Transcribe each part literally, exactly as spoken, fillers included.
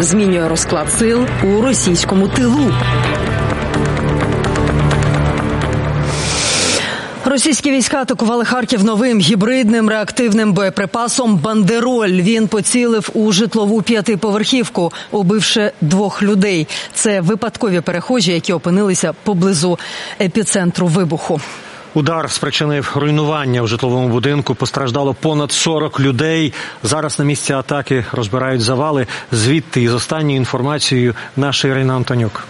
змінює розклад сил у російському тилу. Російські війська атакували Харків новим гібридним реактивним боєприпасом «Бандероль». Він поцілив у житлову п'ятиповерхівку, убивши двох людей. Це випадкові перехожі, які опинилися поблизу епіцентру вибуху. Удар спричинив руйнування в житловому будинку. Постраждало понад сорок людей. Зараз на місці атаки розбирають завали. Звідти із останньою інформацією наша Ірина Антонюк.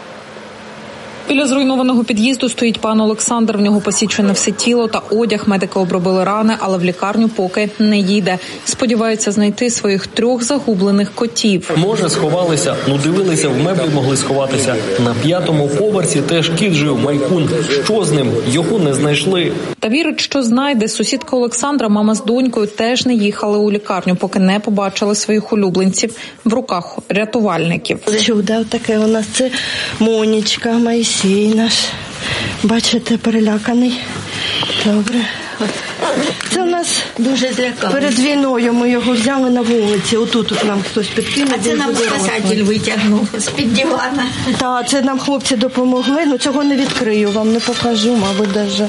Біля зруйнованого під'їзду стоїть пан Олександр. В нього посічене все тіло та одяг. Медики обробили рани, але в лікарню поки не їде. Сподіваються знайти своїх трьох загублених котів. Може, сховалися, ну дивилися, в меблі могли сховатися. На п'ятому поверсі теж кіт жив, Майкун. Що з ним? Його не знайшли. Та вірить, що знайде. Сусідка Олександра, мама з донькою, теж не їхали у лікарню, поки не побачили своїх улюбленців в руках рятувальників. Чудо таке у нас, це Монічка, Майсій наш. Бачите, переляканий. Добре. Це у нас дуже злякали. Перед війною ми його взяли на вулиці. Отут от нам хтось підкинув. А це нам спасатель витягнув з-під дивана. Так, це нам хлопці допомогли. Ну цього не відкрию, вам не покажу, мабуть, навіть.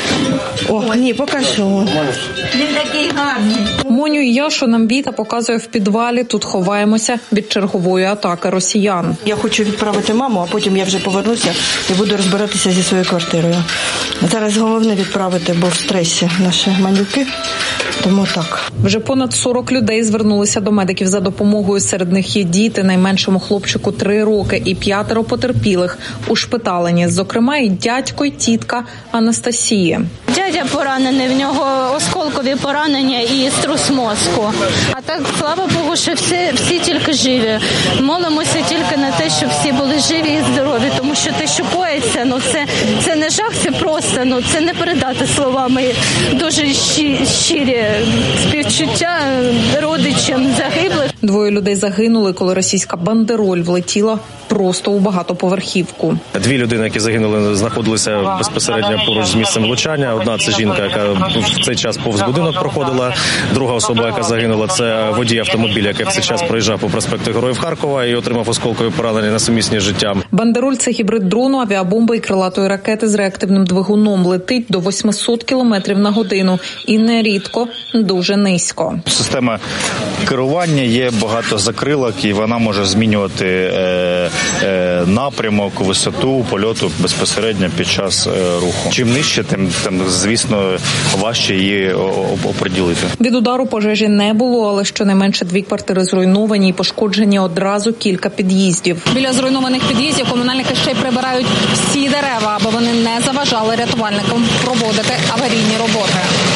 О, ні, покажу. Він такий гарний. Моню і Яшу нам Віта показує в підвалі. Тут ховаємося від чергової атаки росіян. Я хочу відправити маму, а потім я вже повернуся і буду розбиратися зі своєю квартирою. Зараз головне відправити, бо в стресі наші малюки. Тому так. Вже понад сорок людей звернулися до медиків за допомогою. Серед них є діти, найменшому хлопчику три роки і п'ятеро потерпілих ушпиталені. Зокрема, і дядько, і тітка Анастасії. Дядя поранений, в нього осколкові поранення і струс мозку. А так, слава Богу, що всі, всі тільки живі. Молимося тільки на те, щоб всі були живі і здорові, тому що те, що коїться, ну це, це не жах, це просто, ну це не передати словами. Дуже щирі, щирі співчуття родичам загиблих. Двоє людей загинули, коли російська бандероль влетіла просто у багатоповерхівку. Дві людини, які загинули, знаходилися безпосередньо поруч з місцем влучання. Одна – це жінка, яка в цей час повз будинок проходила. Друга особа, яка загинула, це водій автомобіля, який в цей час проїжджав по проспекту Героїв Харкова і отримав осколкові поранення несумісні з життям. Бандероль – це гібрид дрону, авіабомби і крилатої ракети з реактивним двигуном. Летить до восьмисот кілометрів на годину і нерідко дуже низько. Система керування є багато закрилок, і вона може змінювати е, е, напрямок, висоту польоту безпосередньо під час е, руху. Чим нижче, тим, тим, звісно, важче її оприділити. Від удару пожежі не було, але щонайменше дві квартири зруйновані і пошкоджені одразу кілька під'їздів. Біля зруйнованих під'їздів комунальники ще й прибирають всі дерева, аби вони не заважали рятувальникам проводити аварійні роботи.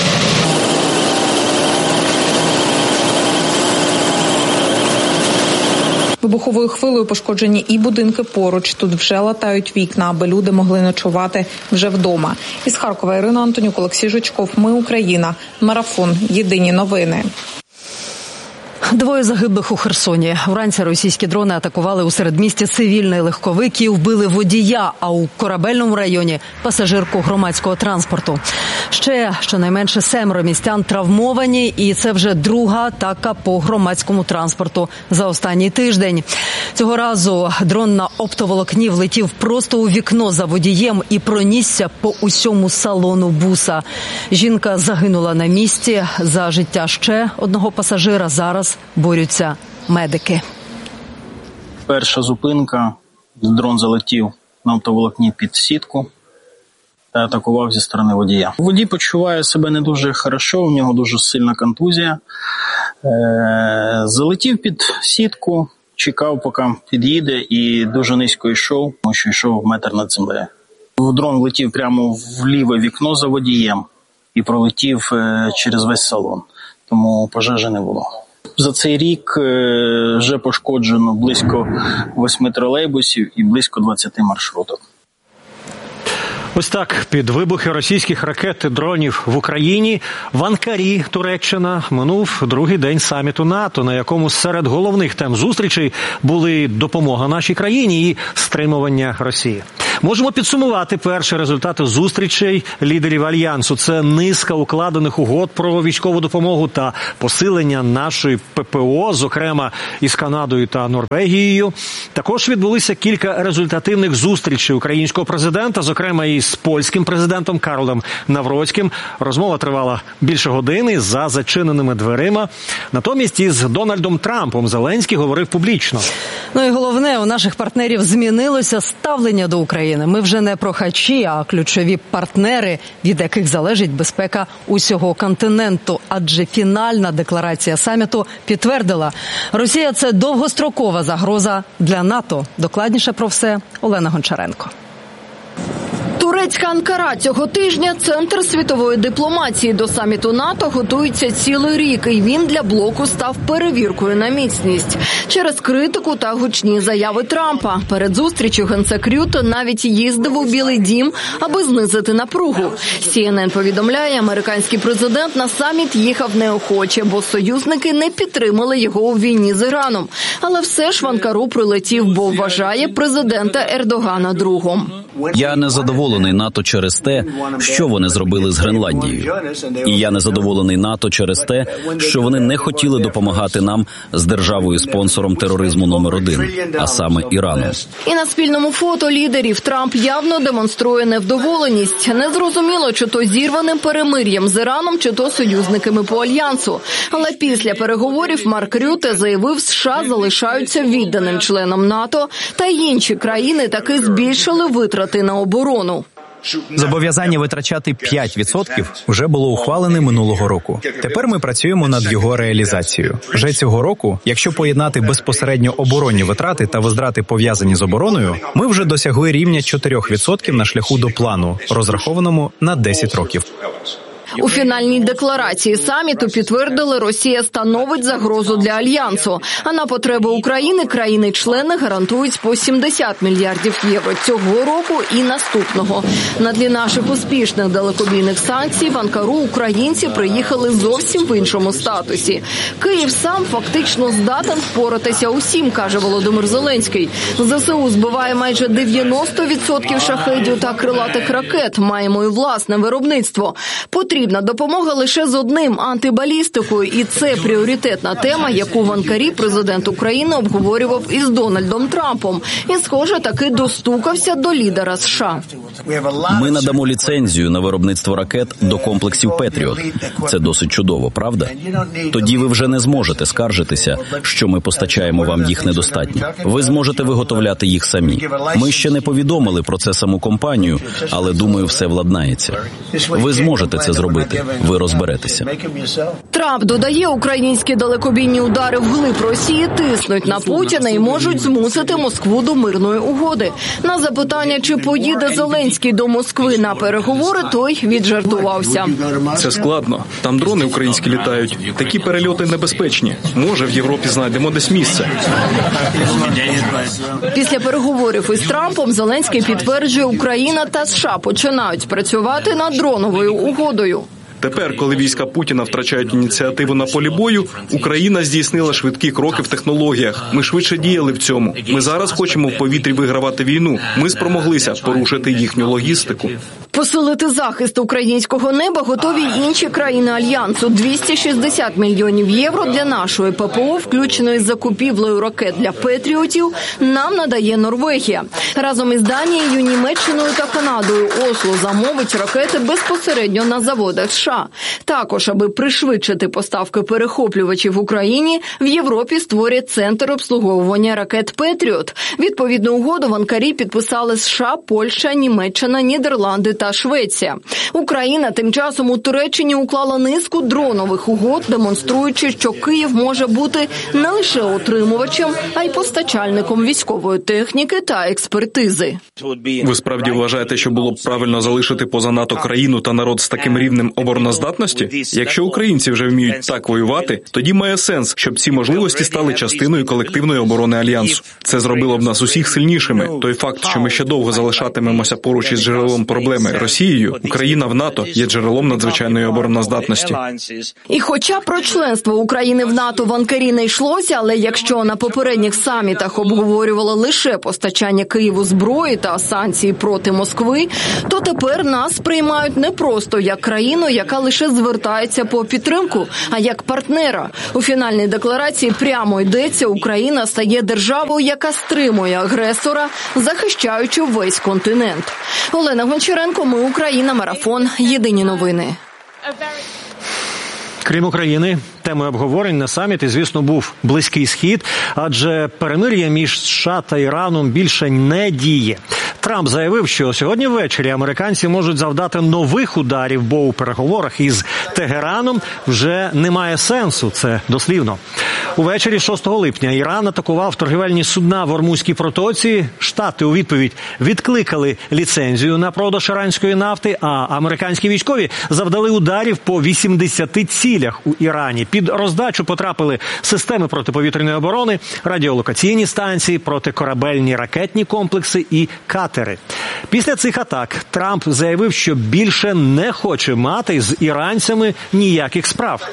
Вибуховою хвилею пошкоджені і будинки поруч. Тут вже латають вікна, аби люди могли ночувати вже вдома. Із Харкова Ірина Антонюк, Олексій Жучков. Ми Україна. Марафон. Єдині новини. Двоє загиблих у Херсоні. Вранці російські дрони атакували у середмісті цивільний легковик і вбили водія, а у Корабельному районі – пасажирку громадського транспорту. Ще щонайменше семеро містян травмовані, і це вже друга атака по громадському транспорту за останній тиждень. Цього разу дрон на оптоволокні влетів просто у вікно за водієм і пронісся по усьому салону буса. Жінка загинула на місці. За життя ще одного пасажира зараз борються медики. Перша зупинка. Дрон залетів на оптоволокні під сітку та атакував зі сторони водія. Водій почуває себе не дуже хорошо, у нього дуже сильна контузія. Е- залетів під сітку, чекав, поки під'їде, і дуже низько йшов, тому що йшов метр над землею. Дрон влетів прямо в ліве вікно за водієм і пролетів через весь салон, тому пожежі не було. За цей рік вже пошкоджено близько восьми тролейбусів і близько двадцяти маршруток. Ось так, під вибухи російських ракет і дронів в Україні в Анкарі, Туреччина, минув другий день саміту НАТО, на якому серед головних тем зустрічей були допомога нашій країні і стримування Росії. Можемо підсумувати перші результати зустрічей лідерів Альянсу. Це низка укладених угод про військову допомогу та посилення нашої ППО, зокрема із Канадою та Норвегією. Також відбулися кілька результативних зустрічей українського президента, зокрема із польським президентом Карлом Навроцьким. Розмова тривала більше години за зачиненими дверима. Натомість із Дональдом Трампом Зеленський говорив публічно. Ну і головне, у наших партнерів змінилося ставлення до України. Ми вже не прохачі, а ключові партнери, від яких залежить безпека усього континенту. Адже фінальна декларація саміту підтвердила, Росія – це довгострокова загроза для НАТО. Докладніше про все Олена Гончаренко. Турецька Анкара цього тижня – центр світової дипломатії. До саміту НАТО готується цілий рік, і він для блоку став перевіркою на міцність. Через критику та гучні заяви Трампа. Перед зустрічю генсек Рютте навіть їздив у Білий дім, аби знизити напругу. Сі Ен Ен повідомляє, американський президент на саміт їхав неохоче, бо союзники не підтримали його у війні з Іраном. Але все ж в Анкару прилетів, бо вважає президента Ердогана другом. Я не задоволений НАТО через те, що вони зробили з Гренландією. І я не задоволений НАТО через те, що вони не хотіли допомагати нам з державою-спонсором тероризму номер один, а саме Іраном. І на спільному фото лідерів Трамп явно демонструє невдоволеність. Незрозуміло, чи то зірваним перемир'ям з Іраном, чи то союзниками по Альянсу. Але після переговорів Марк Рютте заявив, США залишаються відданим членом НАТО, та й інші країни таки збільшили витрати на оборону. Зобов'язання витрачати п'ять відсотків вже було ухвалене минулого року. Тепер ми працюємо над його реалізацією. Вже цього року, якщо поєднати безпосередньо оборонні витрати та витрати, пов'язані з обороною, ми вже досягли рівня чотирьох відсотків на шляху до плану, розрахованому на десять років. У фінальній декларації саміту підтвердили, Росія становить загрозу для Альянсу. А на потреби України країни-члени гарантують по сімдесят мільярдів євро цього року і наступного. На тлі наших успішних далекобійних санкцій в Анкару українці приїхали зовсім в іншому статусі. Київ сам фактично здатен впоратися усім, каже Володимир Зеленський. Зе Се У збиває майже дев'яносто відсотків шахедів та крилатих ракет. Маємо і власне виробництво. Потрібно Потрібна допомога лише з одним – антибалістикою. І це пріоритетна тема, яку в Анкарі президент України обговорював із Дональдом Трампом. І, схоже, таки достукався до лідера США. Ми надамо ліцензію на виробництво ракет до комплексів «Петріот». Це досить чудово, правда? Тоді ви вже не зможете скаржитися, що ми постачаємо вам їх недостатньо. Ви зможете виготовляти їх самі. Ми ще не повідомили про це саму компанію, але, думаю, все владнається. Ви зможете це зробити. Ви розберетеся. Трамп додає, українські далекобійні удари вглиб Росії тиснуть на Путіна і можуть змусити Москву до мирної угоди. На запитання, чи поїде Зеленський до Москви на переговори, той віджартувався. Це складно. Там дрони українські літають. Такі перельоти небезпечні. Може, в Європі знайдемо десь місце. Після переговорів із Трампом Зеленський підтверджує, Україна та США починають працювати над дроновою угодою. Тепер, коли війська Путіна втрачають ініціативу на полі бою, Україна здійснила швидкі кроки в технологіях. Ми швидше діяли в цьому. Ми зараз хочемо в повітрі вигравати війну. Ми спромоглися порушити їхню логістику. Посилити захист українського неба готові й інші країни Альянсу. двісті шістдесят мільйонів євро для нашої ППО, включно із закупівлею ракет для «Петріотів», нам надає Норвегія. Разом із Данією, Німеччиною та Канадою Осло замовить ракети безпосередньо на заводах США. Також, аби пришвидшити поставки перехоплювачів в Україні, в Європі створять центр обслуговування ракет «Петріот». Відповідну угоду в Анкарі підписали США, Польща, Німеччина, Нідерланди та Швеція. Україна тим часом у Туреччині уклала низку дронових угод, демонструючи, що Київ може бути не лише отримувачем, а й постачальником військової техніки та експертизи. Ви справді вважаєте, що було б правильно залишити поза НАТО країну та народ з таким рівнем обороноздатності? Якщо українці вже вміють так воювати, тоді має сенс, щоб ці можливості стали частиною колективної оборони Альянсу. Це зробило б нас усіх сильнішими. Той факт, що ми ще довго залишатимемося поруч із джерелом проблеми, Штатами, Росією, Україна в НАТО є джерелом надзвичайної обороноздатності. І хоча про членство України в НАТО в Анкарі не йшлося, але якщо на попередніх самітах обговорювало лише постачання Києву зброї та санкції проти Москви, то тепер нас сприймають не просто як країну, яка лише звертається по підтримку, а як партнера. У фінальній декларації прямо йдеться, Україна стає державою, яка стримує агресора, захищаючи весь континент. Олена Гончаренко, Ми Україна, Марафон, Єдині новини. Крім України, темою обговорень на саміті, звісно, був Близький Схід, адже перемир'я між США та Іраном більше не діє. Трамп заявив, що сьогодні ввечері американці можуть завдати нових ударів, бо у переговорах із Тегераном вже немає сенсу, це дослівно. Увечері шостого липня Іран атакував торгівельні судна в Ормузькій протоці. Штати у відповідь відкликали ліцензію на продаж іранської нафти, а американські військові завдали ударів по вісімдесяти цілях у Ірані. Під роздачу потрапили системи протиповітряної оборони, радіолокаційні станції, протикорабельні ракетні комплекси і катери. Після цих атак Трамп заявив, що більше не хоче мати з іранцями ніяких справ.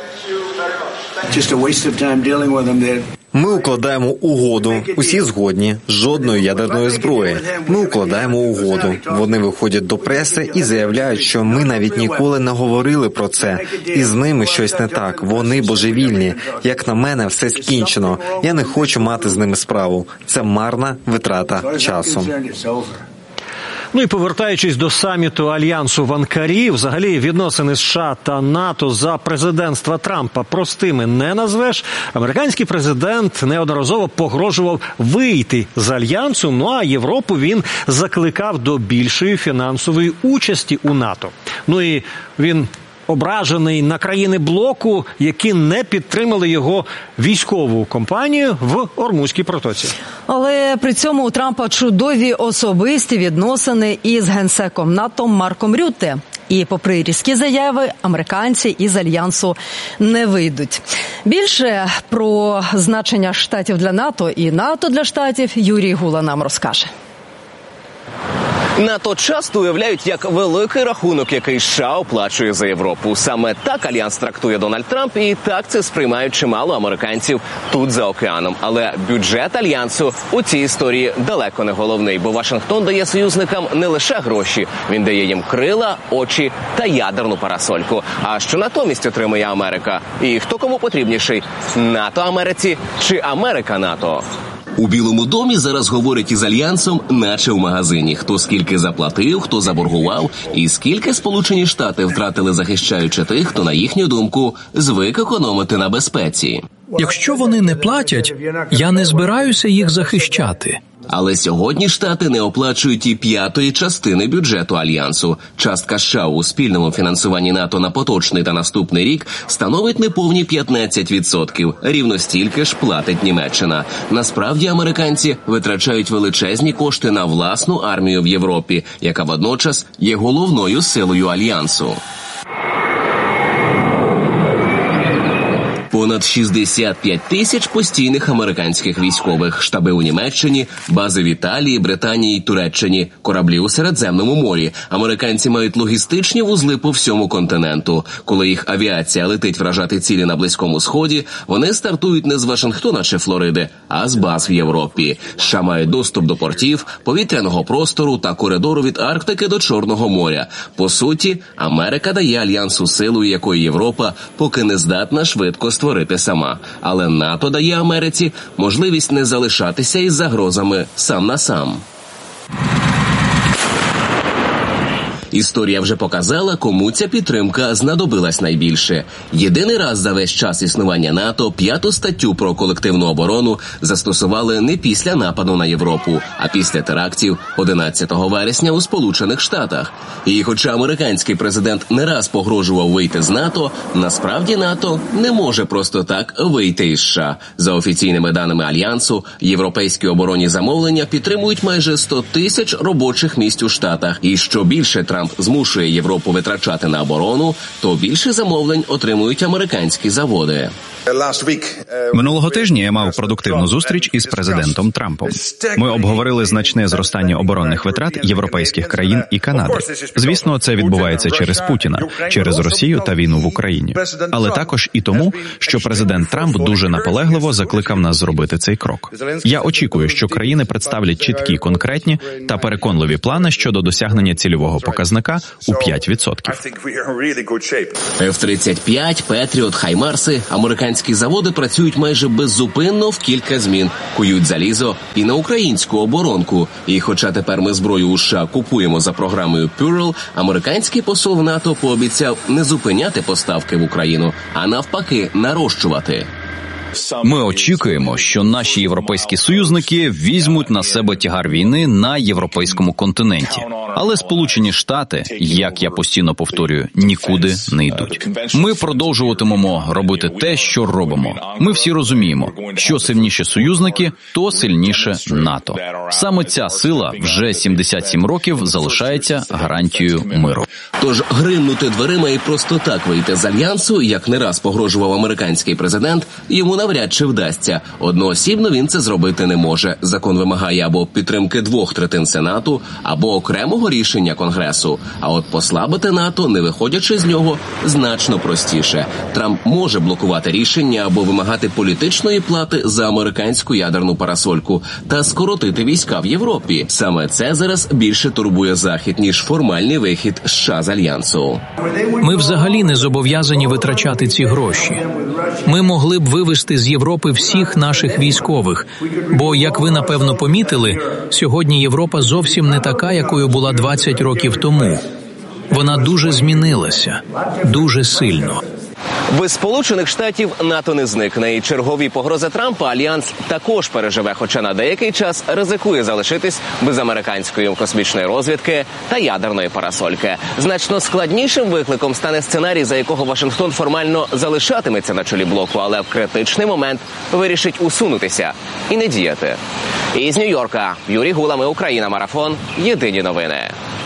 Ми укладаємо угоду. Усі згодні. Жодної ядерної зброї. Ми укладаємо угоду. Вони виходять до преси і заявляють, що ми навіть ніколи не говорили про це. І з ними щось не так. Вони божевільні. Як на мене, все скінчено. Я не хочу мати з ними справу. Це марна витрата часу. Ну і повертаючись до саміту Альянсу в Анкарі, взагалі відносини США та НАТО за президентства Трампа простими не назвеш. Американський президент неодноразово погрожував вийти з Альянсу, ну а Європу він закликав до більшої фінансової участі у НАТО. Ну і він ображений на країни блоку, які не підтримали його військову кампанію в Ормузькій протоці. Але при цьому у Трампа чудові особисті відносини із генсеком НАТО Марком Рютте. І попри різкі заяви, американці із Альянсу не вийдуть. Більше про значення Штатів для НАТО і НАТО для Штатів Юрій Гула нам розкаже. НАТО часто уявляють як великий рахунок, який США оплачує за Європу. Саме так Альянс трактує Дональд Трамп, і так це сприймають чимало американців тут за океаном. Але бюджет Альянсу у цій історії далеко не головний, бо Вашингтон дає союзникам не лише гроші, він дає їм крила, очі та ядерну парасольку. А що натомість отримує Америка? І хто кому потрібніший? НАТО Америці чи Америка НАТО? У Білому домі зараз говорять із Альянсом, наче в магазині. Хто скільки заплатив, хто заборгував, і скільки Сполучені Штати втратили, захищаючи тих, хто, на їхню думку, звик економити на безпеці. Якщо вони не платять, я не збираюся їх захищати. Але сьогодні Штати не оплачують і п'ятої частини бюджету Альянсу. Частка США у спільному фінансуванні НАТО на поточний та наступний рік становить неповні п'ятнадцять відсотків. Рівно стільки ж платить Німеччина. Насправді американці витрачають величезні кошти на власну армію в Європі, яка водночас є головною силою Альянсу. Понад шістдесят п'ять тисяч постійних американських військових, штаби у Німеччині, бази в Італії, Британії і Туреччині, кораблі у Середземному морі. Американці мають логістичні вузли по всьому континенту. Коли їх авіація летить вражати цілі на Близькому Сході, вони стартують не з Вашингтона чи Флориди, а з баз в Європі. США мають доступ до портів, повітряного простору та коридору від Арктики до Чорного моря. По суті, Америка дає Альянсу силу, якої Європа поки не здатна швидко створити сама. Але НАТО дає Америці можливість не залишатися із загрозами сам на сам. Історія вже показала, кому ця підтримка знадобилась найбільше. Єдиний раз за весь час існування НАТО п'яту статтю про колективну оборону застосували не після нападу на Європу, а після терактів одинадцятого вересня у Сполучених Штатах. І хоча американський президент не раз погрожував вийти з НАТО, насправді НАТО не може просто так вийти із США. За офіційними даними Альянсу, європейські оборонні замовлення підтримують майже сто тисяч робочих місць у Штатах. І що більше, Трамп Трамп змушує Європу витрачати на оборону, то більше замовлень отримують американські заводи. Минулого тижня я мав продуктивну зустріч із президентом Трампом. Ми обговорили значне зростання оборонних витрат європейських країн і Канади. Звісно, це відбувається через Путіна, через Росію та війну в Україні. Але також і тому, що президент Трамп дуже наполегливо закликав нас зробити цей крок. Я очікую, що країни представлять чіткі, конкретні та переконливі плани щодо досягнення цільового показника у п'ять відсотків. еф тридцять п'ять, Петріот, Хаймарси, американські заводи працюють майже беззупинно в кілька змін, кують залізо і на українську оборонку. І хоча тепер ми зброю у США купуємо за програмою Пюрл, американський посол в НАТО пообіцяв не зупиняти поставки в Україну, а навпаки нарощувати. Ми очікуємо, що наші європейські союзники візьмуть на себе тягар війни на європейському континенті. Але Сполучені Штати, як я постійно повторюю, нікуди не йдуть. Ми продовжуватимемо робити те, що робимо. Ми всі розуміємо, що сильніші союзники, то сильніше НАТО. Саме ця сила вже сімдесят сім років залишається гарантією миру. Тож гримнути дверима і просто так вийти з альянсу, як не раз погрожував американський президент, йому навряд чи вдасться. Одноосібно він це зробити не може. Закон вимагає або підтримки двох третин Сенату, або окремого рішення Конгресу. А от послабити НАТО, не виходячи з нього, значно простіше. Трамп може блокувати рішення або вимагати політичної плати за американську ядерну парасольку та скоротити війська в Європі. Саме це зараз більше турбує Захід, ніж формальний вихід США з альянсу. Ми взагалі не зобов'язані витрачати ці гроші. Ми могли б вивести з Європи всіх наших військових, бо, як ви напевно помітили, сьогодні Європа зовсім не така, якою була двадцять років тому. Вона дуже змінилася, дуже сильно. Без Сполучених Штатів НАТО не зникне, і чергові погрози Трампа Альянс також переживе, хоча на деякий час ризикує залишитись без американської космічної розвідки та ядерної парасольки. Значно складнішим викликом стане сценарій, за якого Вашингтон формально залишатиметься на чолі блоку, але в критичний момент вирішить усунутися і не діяти. Із Нью-Йорка Юрій Гула, ми Україна, Марафон, Єдині новини.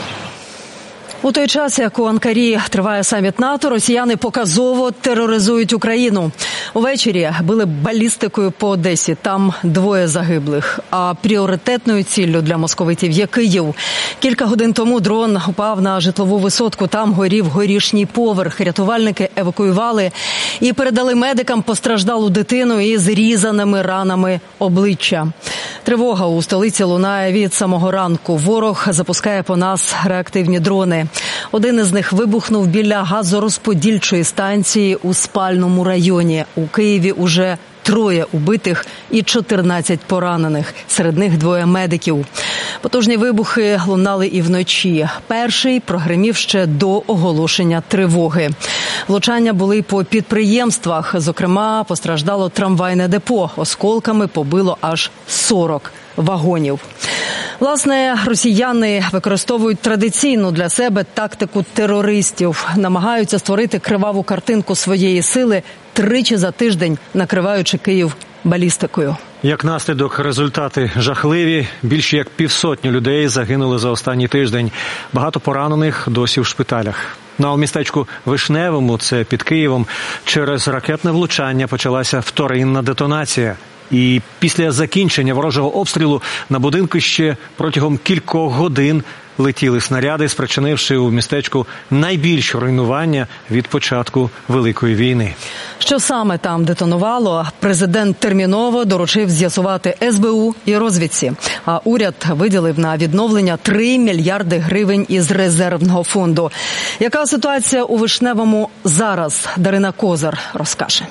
У той час, як у Анкарі триває саміт НАТО, росіяни показово тероризують Україну. Увечері били балістикою по Одесі, там двоє загиблих. А пріоритетною ціллю для московитів є Київ. Кілька годин тому дрон упав на житлову висотку, там горів горішній поверх. Рятувальники евакуювали і передали медикам постраждалу дитину із різаними ранами обличчя. Тривога у столиці лунає від самого ранку. Ворог запускає по нас реактивні дрони. Один із них вибухнув біля газорозподільчої станції у спальному районі. У Києві уже троє убитих і чотирнадцять поранених. Серед них двоє медиків. Потужні вибухи лунали і вночі. Перший прогримів ще до оголошення тривоги. Влучання були й по підприємствах. Зокрема, постраждало трамвайне депо. Осколками побило аж сорок вагонів. Власне, росіяни використовують традиційну для себе тактику терористів. Намагаються створити криваву картинку своєї сили, тричі за тиждень накриваючи Київ балістикою. Як наслідок, результати жахливі. Більше як півсотні людей загинули за останній тиждень. Багато поранених досі в шпиталях. Ну а у містечку Вишневому, це під Києвом, через ракетне влучання почалася вторинна детонація. І після закінчення ворожого обстрілу на будинку ще протягом кількох годин летіли снаряди, спричинивши у містечку найбільше руйнування від початку Великої війни. Що саме там детонувало, президент терміново доручив з'ясувати ес бе у і розвідці. А уряд виділив на відновлення три мільярди гривень із резервного фонду. Яка ситуація у Вишневому зараз? Дарина Козар розкаже.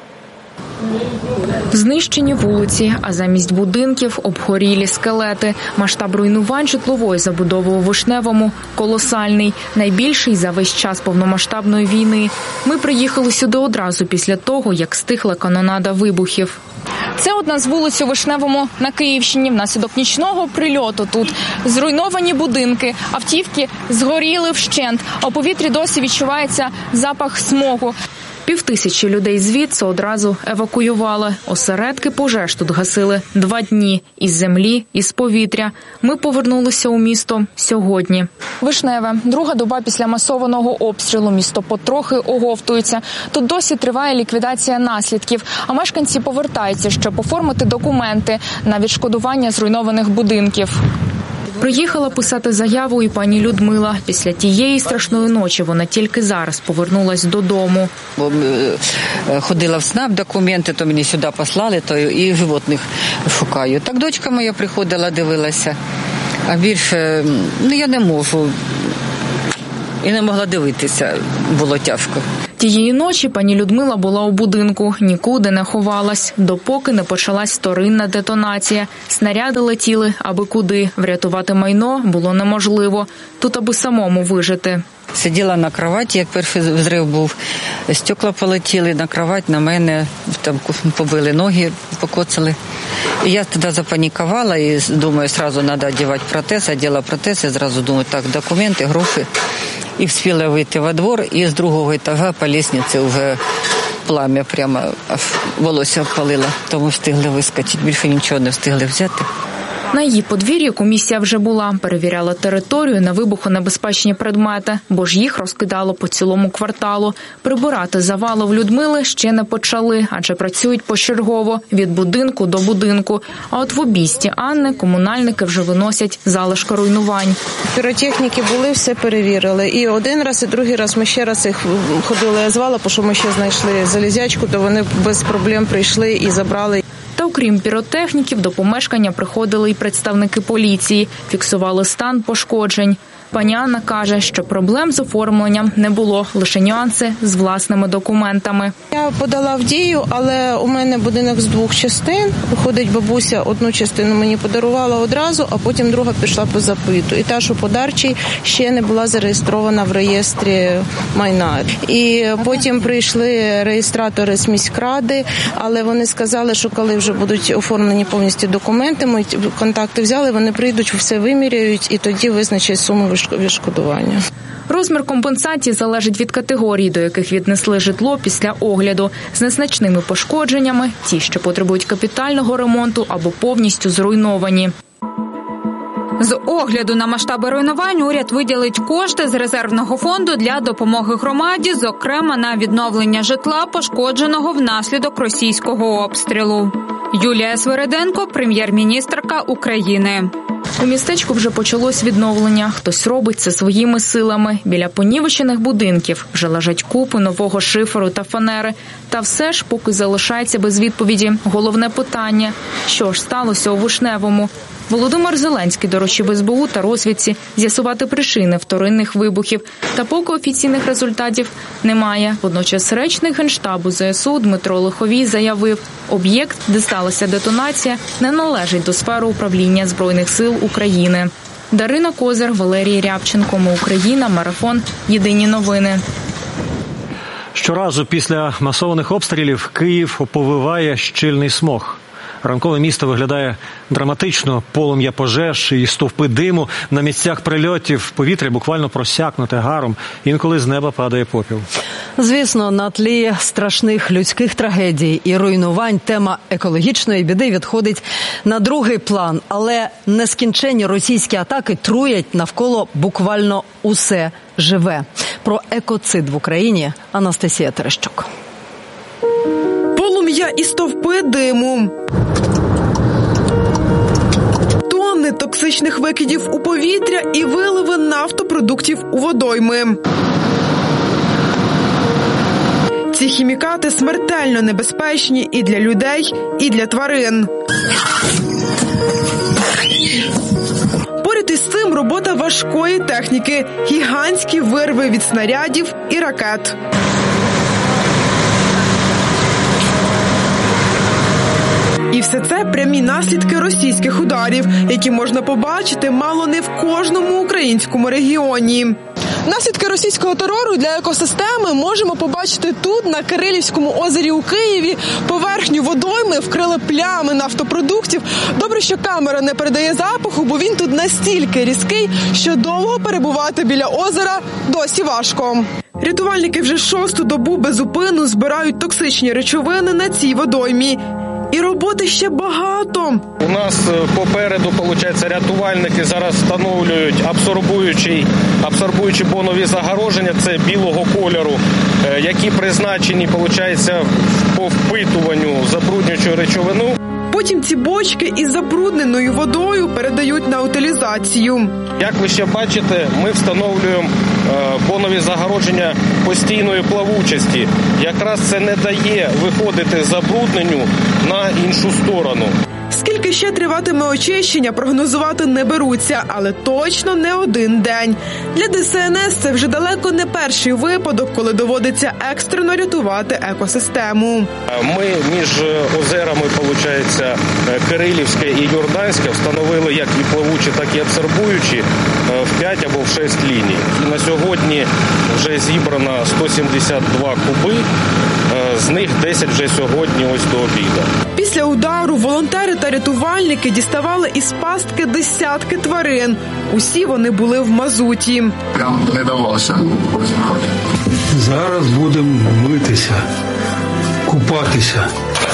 Знищені вулиці, а замість будинків – обгорілі скелети. Масштаб руйнувань житлової забудови у Вишневому колосальний. Найбільший за весь час повномасштабної війни. Ми приїхали сюди одразу після того, як стихла канонада вибухів. Це одна з вулиць у Вишневому на Київщині. Внаслідок нічного прильоту тут зруйновані будинки, автівки згоріли вщент, а у повітрі досі відчувається запах смогу. Півтисячі людей звідси одразу евакуювали. Осередки пожеж тут гасили два дні. Із землі, із повітря. Ми повернулися у місто сьогодні. Вишневе. Друга доба після масованого обстрілу. Місто потрохи оговтується. Тут досі триває ліквідація наслідків. А мешканці повертаються, щоб оформити документи на відшкодування зруйнованих будинків. Приїхала писати заяву і пані Людмила. Після тієї страшної ночі вона тільки зараз повернулась додому. Ходила в СНАП, документи, то мені сюди послали, то і животних шукаю. Так дочка моя приходила, дивилася. А більше, ну я не можу. І не могла дивитися, було тяжко. Тієї ночі пані Людмила була у будинку, нікуди не ховалась, допоки не почалась вторинна детонація. Снаряди летіли аби куди. Врятувати майно було неможливо. Тут аби самому вижити. Сиділа на кроваті, як перший взрив був. Стекла полетіли на кровать, на мене, там побили ноги, покоцали. І я тоді запанікувала і думаю, одразу треба одягати протез, одягла протез, і одразу думаю, так, документи, гроші. І встигла вийти во двор, і з другого етажа по лестниці вже плам'я прямо аж волосся опалило. Тому встигли вискочити, більше нічого не встигли взяти. На її подвір'ї комісія вже була, перевіряла територію на вибухонебезпечні предмети, бо ж їх розкидало по цілому кварталу. Прибирати завали в Людмили ще не почали, адже працюють почергово, від будинку до будинку. А от в обійсті Анни комунальники вже виносять залишки руйнувань. Піротехніки були, все перевірили. І один раз, і другий раз ми ще раз їх ходили, я звала, бо що ми ще знайшли залізячку, то вони без проблем прийшли і забрали. Та окрім піротехніків, до помешкання приходили і представники поліції, фіксували стан пошкоджень. Пані Анна каже, що проблем з оформленням не було, лише нюанси з власними документами. Я подала в дію, але у мене будинок з двох частин. Виходить, бабуся одну частину мені подарувала одразу, а потім друга пішла по запиту. І та, що подарчий, ще не була зареєстрована в реєстрі майна. І потім прийшли реєстратори з міськради, але вони сказали, що коли вже будуть оформлені повністю документи, ми контакти взяли, вони прийдуть, все виміряють і тоді визначать суму відшкодування. Розмір компенсації залежить від категорій, до яких віднесли житло після огляду. З незначними пошкодженнями – ті, що потребують капітального ремонту або повністю зруйновані. З огляду на масштаби руйнувань уряд виділить кошти з резервного фонду для допомоги громаді, зокрема на відновлення житла, пошкодженого внаслідок російського обстрілу. Юлія Свириденко, прем'єр-міністерка України. У містечку вже почалось відновлення. Хтось робить це своїми силами. Біля понівечених будинків вже лежать купи нового шиферу та фанери. Та все ж, поки залишається без відповіді головне питання – що ж сталося у Вишневому? Володимир Зеленський доручив ес бе у та розвідці з'ясувати причини вторинних вибухів. Та поки офіційних результатів немає. Водночас речник Генштабу зе ес у Дмитро Лиховій заявив, об'єкт, де сталася детонація, не належить до сфери управління Збройних сил України. Дарина Козир, Валерій Рябченко, Ми Україна, Марафон, Єдині новини. Щоразу після масованих обстрілів Київ оповиває щільний смог. Ранкове місто виглядає драматично. Полум'я пожеж і стовпи диму. На місцях прильотів повітря буквально просякнуте гаром. Інколи з неба падає попіл. Звісно, на тлі страшних людських трагедій і руйнувань тема екологічної біди відходить на другий план. Але нескінченні російські атаки труять навколо буквально усе живе. Про екоцид в Україні Анастасія Терещук. Полум'я і стовпи диму. Тонни токсичних викидів у повітря і виливи нафтопродуктів у водойми. Ці хімікати смертельно небезпечні і для людей, і для тварин. Поряд із цим робота важкої техніки, гігантські вирви від снарядів і ракет. І все це прямі наслідки російських ударів, які можна побачити мало не в кожному українському регіоні. Наслідки російського терору для екосистеми можемо побачити тут, на Кирилівському озері у Києві. Поверхню водойми вкрили плями нафтопродуктів. Добре, що камера не передає запаху, бо він тут настільки різкий, що довго перебувати біля озера досі важко. Рятувальники вже шосту добу без зупину збирають токсичні речовини на цій водоймі. І роботи ще багато. У нас попереду, виходить, рятувальники зараз встановлюють абсорбуючі, абсорбуючі бонові загороження, це білого кольору, які призначені, виходить, по впитуванню забруднюючої речовину. Потім ці бочки із забрудненою водою передають на утилізацію. Як ви ще бачите, ми встановлюємо бонові загородження постійної плавучості. Якраз це не дає виходити забрудненню на іншу сторону. Скільки ще триватиме очищення, прогнозувати не беруться, але точно не один день. Для Д С Н С це вже далеко не перший випадок, коли доводиться екстрено рятувати екосистему. Ми між озерами, виходить, Кирилівське і Йорданське встановили як і плавучі, так і абсорбуючі в п'ять або в шість ліній. На сьогодні вже зібрано сто сімдесят два куби, з них десять вже сьогодні ось до обіду. Після удару волонтери та рятувальники діставали із пастки десятки тварин. Усі вони були в мазуті. Прям не давалося. Зараз будемо митися, купатися.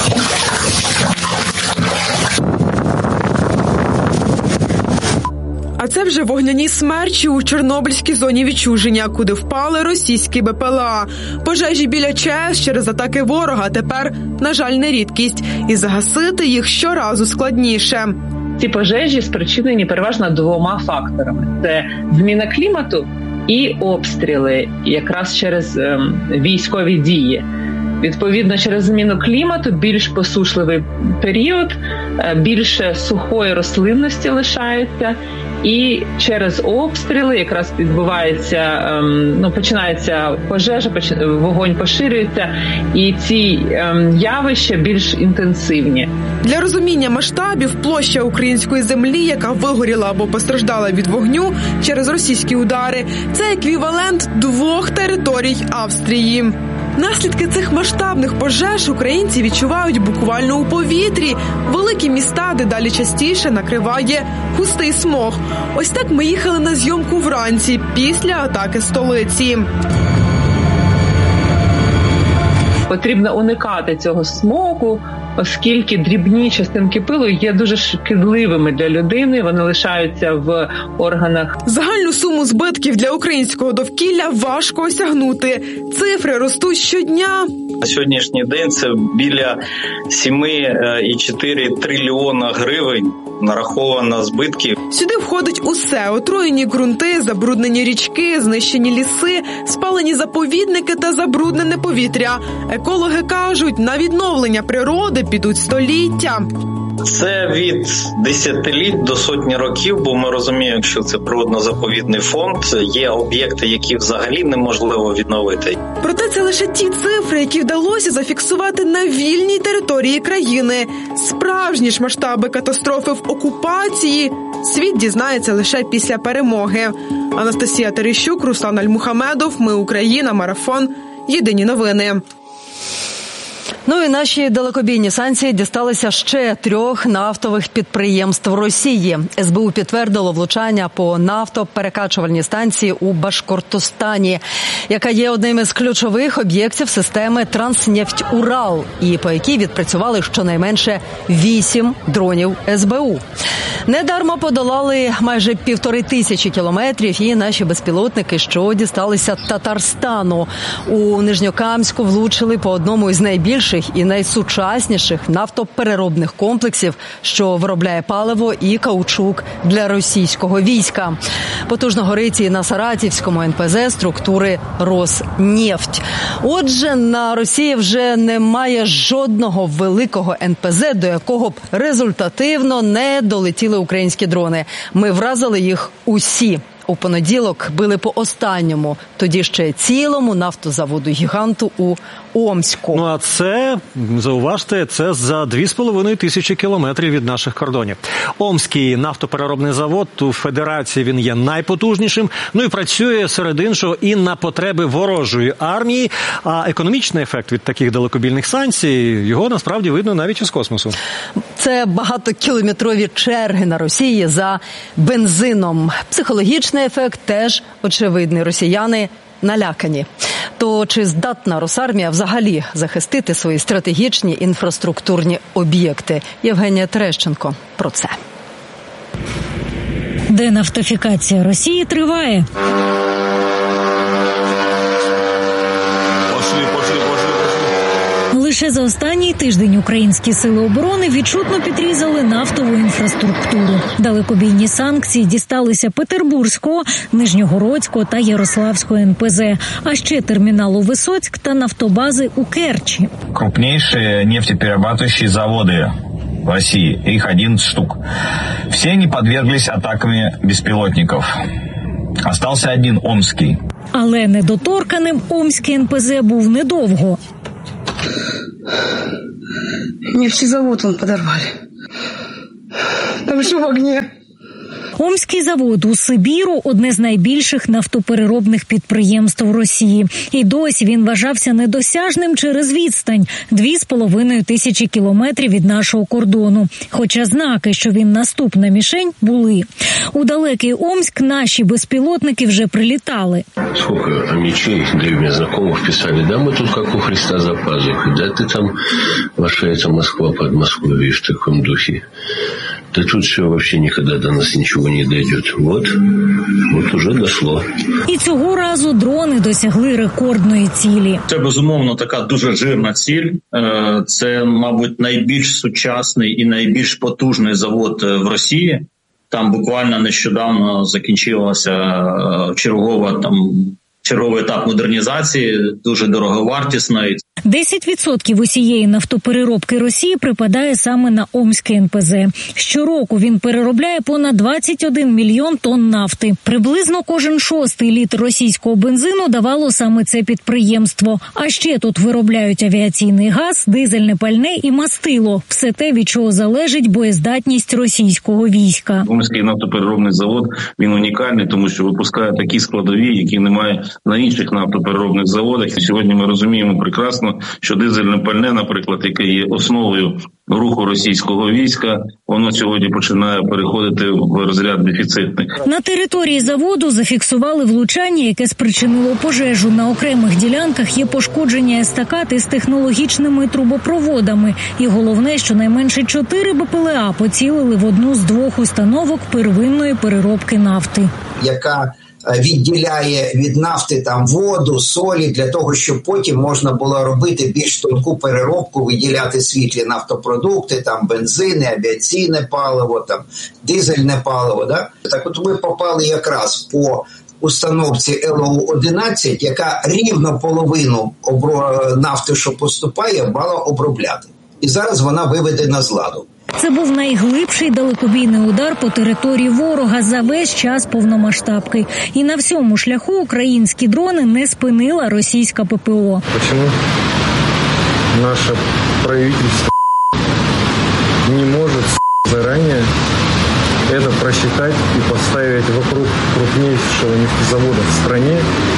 А це вже вогняні смерчі у Чорнобильській зоні відчуження, куди впали російські Б П Л А. Пожежі біля Ч А Е С через атаки ворога тепер, на жаль, не рідкість. І загасити їх щоразу складніше. Ці пожежі спричинені переважно двома факторами. Це зміна клімату і обстріли, якраз через ем, військові дії. Відповідно, через зміну клімату більш посушливий період, більше сухої рослинності лишається, і через обстріли якраз відбувається, ну, починається пожежа, вогонь поширюється, і ці явища більш інтенсивні. Для розуміння масштабів, площа української землі, яка вигоріла або постраждала від вогню через російські удари, це еквівалент двох територій Австрії. Наслідки цих масштабних пожеж українці відчувають буквально у повітрі. Великі міста дедалі частіше накриває густий смог. Ось так ми їхали на зйомку вранці, після атаки столиці. Потрібно уникати цього смогу, оскільки дрібні частинки пилу є дуже шкідливими для людини, вони лишаються в органах. Загальну суму збитків для українського довкілля важко осягнути. Цифри ростуть щодня. На сьогоднішній день це біля сім цілих чотири трильйона гривень нараховано збитків. Сюди входить усе – отруєні ґрунти, забруднені річки, знищені ліси, спалені заповідники та забруднене повітря. Екологи кажуть, на відновлення природи підуть століття. Це від десятиліть до сотні років, бо ми розуміємо, що це природно-заповідний фонд, є об'єкти, які взагалі неможливо відновити. Проте це лише ті цифри, які вдалося зафіксувати на вільній території країни. Справжні ж масштаби катастрофи в окупації світ дізнається лише після перемоги. Анастасія Терещук, Руслан Альмухамедов, Ми Україна, Марафон, Єдині новини. Ну і наші далекобійні санкції дісталися ще трьох нафтових підприємств Росії. С Б У підтвердило влучання по нафтоперекачувальній станції у Башкортостані, яка є одним із ключових об'єктів системи «Транснефть-Урал», і по якій відпрацювали щонайменше вісім дронів С Б У. Недарма подолали майже півтори тисячі кілометрів і наші безпілотники, що дісталися Татарстану. У Нижньокамську влучили по одному із найбільших і найсучасніших нафтопереробних комплексів, що виробляє паливо і каучук для російського війська. Потужно горить і на Саратівському Ен Пе Зе структури «Роснефть». Отже, на Росії вже немає жодного великого Ен Пе Зе, до якого б результативно не долетіли українські дрони. Ми вразили їх усі. У понеділок били по останньому, тоді ще цілому нафтозаводу-гіганту у Омську. Ну а це, зауважте, це за дві з половиною тисячі кілометрів від наших кордонів. Омський нафтопереробний завод, у Федерації він є найпотужнішим, ну і працює серед іншого і на потреби ворожої армії, а економічний ефект від таких далекобійних санкцій, його насправді видно навіть із космосу. Це багатокілометрові черги на Росії за бензином. Психологічний ефект теж очевидний. Росіяни налякані. То чи здатна Росармія взагалі захистити свої стратегічні інфраструктурні об'єкти? Євгенія Терещенко про це. Денафтифікація Росії триває. Лише за останній тиждень українські сили оборони відчутно підрізали нафтову інфраструктуру. Далекобійні санкції дісталися Петербурзького, Нижньогородського та Ярославського ен пе зе, а ще терміналу Висоцьк та нафтобази у Керчі. Крупнейшие нефтеперерабатывающие заводы в России, их одиннадцать штук. Все они подверглись атаками беспилотников. Остался один Омский. Але недоторканим Омський ен пе зе був недовго. Нефтезавод он подорвали. Там все в огне. Омський завод у Сибіру – одне з найбільших нафтопереробних підприємств Росії. І досі він вважався недосяжним через відстань – дві з половиною тисячі кілометрів від нашого кордону. Хоча знаки, що він наступна мішень, були. У далекий Омськ наші безпілотники вже прилітали. Сколько мечей, да и у меня знакомых писали, да, мы тут как у Христа за пазухой, да ты там, ваша эта Москва под Москвой, видишь, в таком духе. Да тут все вообще никогда до нас ничего не дойдет. Вот, вот уже дошло. І цього разу дрони досягли рекордної цілі. Це, безумовно, така дуже жирна ціль. Це, мабуть, найбільш сучасний і найбільш потужний завод в Росії. Там буквально нещодавно закінчилася чергова там черговий етап модернізації, дуже дороговартісної. десять відсотків усієї нафтопереробки Росії припадає саме на Омський ен пе зе. Щороку він переробляє понад двадцять один мільйон тонн нафти. Приблизно кожен шостий літр російського бензину давало саме це підприємство. А ще тут виробляють авіаційний газ, дизельне пальне і мастило. Все те, від чого залежить боєздатність російського війська. Омський нафтопереробний завод, він унікальний, тому що випускає такі складові, які немає на інших нафтопереробних заводах. І сьогодні ми розуміємо прекрасно, що дизельне пальне, наприклад, яке є основою руху російського війська, воно сьогодні починає переходити в розряд дефіцитних. На території заводу зафіксували влучання, яке спричинило пожежу. На окремих ділянках є пошкодження естакад із технологічними трубопроводами. І головне, що найменше чотири бе пе еле а поцілили в одну з двох установок первинної переробки нафти. Яка відділяє від нафти там воду, солі, для того, щоб потім можна було робити більш тонку переробку, виділяти світлі нафтопродукти, там бензини, авіаційне паливо, там дизельне паливо. Да? Так от ми попали якраз по установці ел о одинадцять, яка рівно половину обро... нафти, що поступає, мала обробляти. І зараз вона виведена з ладу. Це був найглибший далекобійний удар по території ворога за весь час повномасштабки. І на всьому шляху українські дрони не спинила російська пе пе о. Чому наше правительство не може зарані це просчитати і поставити вокруг крупнейшего нефтезавода в стране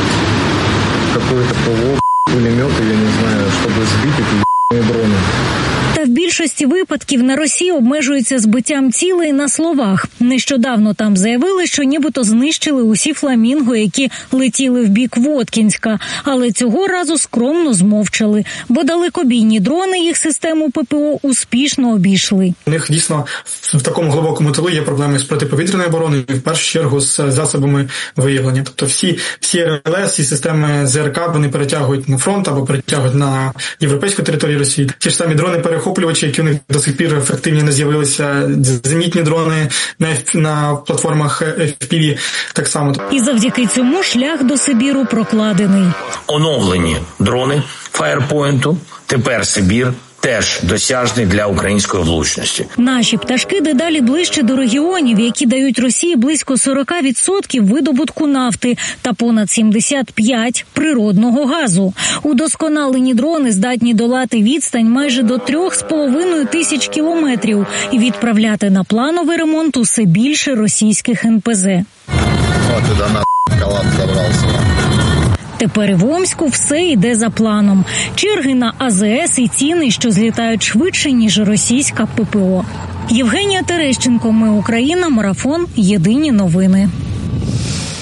какое-то ПВО, пулеметы, я не знаю, щоб збити ці дрони. Та в більшості випадків на Росії обмежуються збиттям цілей на словах. Нещодавно там заявили, що нібито знищили усі фламінго, які летіли в бік Воткінська. Але цього разу скромно змовчали, бо далекобійні дрони їх систему пе пе о успішно обійшли. У них дійсно в такому глибокому тилу є проблеми з протиповітряною обороною, в першу чергу з засобами виявлення. Тобто всі, всі ер ел ес і системи зе ер ка вони перетягують на фронт або перетягують на європейську територію Росії. Ті ж самі дрони перехоплювачі, які у них до сих пір ефективні не з'явилися, зенітні дрони на, на платформах еф пі ві так само. І завдяки цьому шлях до Сибіру прокладений. Оновлені дрони Фаєрпойнту, тепер Сибір теж досяжний для української влучності. Наші пташки дедалі ближче до регіонів, які дають Росії близько сорок відсотків видобутку нафти та понад сімдесят п'ять відсотків природного газу. Удосконалені дрони здатні долати відстань майже до трьох з половиною тисяч кілометрів і відправляти на плановий ремонт усе більше російських ен пе зе. От туди на колапс забрався. Тепер і в Омську все йде за планом. Черги на а зе ес і ціни, що злітають швидше, ніж російська пе пе о. Євгенія Терещенко, Ми Україна, Марафон, Єдині новини.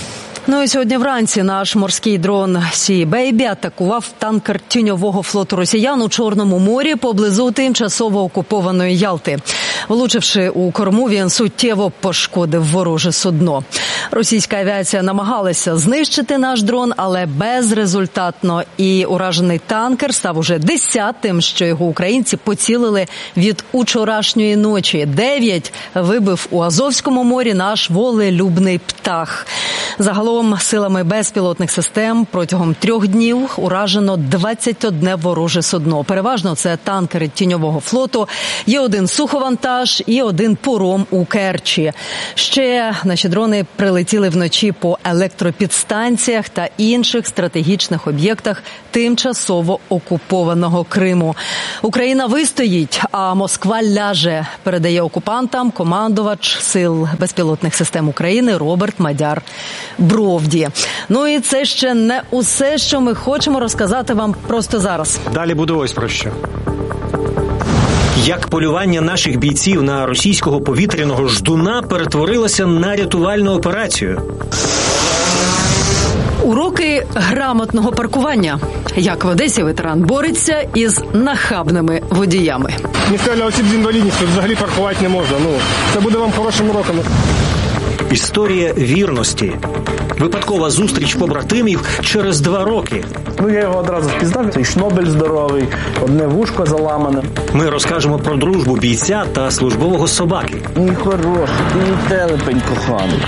Ну і сьогодні вранці наш морський дрон Sea Baby атакував танкер тіньового флоту росіян у Чорному морі поблизу тимчасово окупованої Ялти. Влучивши у корму, він суттєво пошкодив вороже судно. Російська авіація намагалася знищити наш дрон, але безрезультатно. І уражений танкер став уже десятим, що його українці поцілили від учорашньої ночі. Дев'ять вибив у Азовському морі наш волелюбний птах. Загалом силами безпілотних систем протягом трьох днів уражено двадцять одне вороже судно. Переважно це танкери тіньового флоту, є один суховантаж і один пором у Керчі. Ще наші дрони прилетіли вночі по електропідстанціях та інших стратегічних об'єктах тимчасово окупованого Криму. Україна вистоїть, а Москва ляже, передає окупантам командувач Сил безпілотних систем України Роберт Мадяр Бровді. Ну і це ще не усе, що ми хочемо розказати вам просто зараз. Далі буде ось про що. Як полювання наших бійців на російського повітряного ждуна перетворилося на рятувальну операцію. Уроки грамотного паркування. Як в Одесі ветеран бореться із нахабними водіями. Місцеві осіб з інвалідністю взагалі паркувати не можна. Ну, це буде вам хорошим уроком. Історія вірності. Випадкова зустріч побратимів через два роки. Ну, я його одразу впізнав. Цей шнобель здоровий, одне вушко заламане. Ми розкажемо про дружбу бійця та службового собаки. Мій хороший, ти мій телепень коханий.